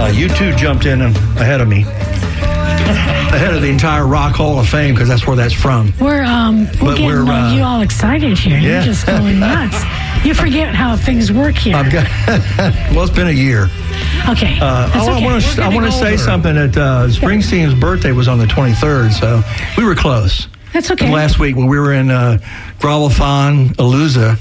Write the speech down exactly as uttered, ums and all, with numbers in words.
Uh, you two jumped in ahead of me. Ahead of the entire Rock Hall of Fame, because that's where that's from. We're, um, we're But getting we're, uh, uh, you all excited here. yeah. You're just going nuts. You forget how things work here. I've got, well, it's been a year. Okay. Uh, That's oh, okay. I want to. We're I want to getting say older. something. That uh, Springsteen's birthday was on the twenty-third, so we were close. That's okay. Last week when we were in uh, Gravelfon, Alusa,